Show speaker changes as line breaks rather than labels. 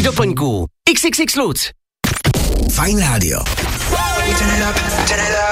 doplňků. XXX Lutz.
Fajn rádio.
Turn it up, turn it up.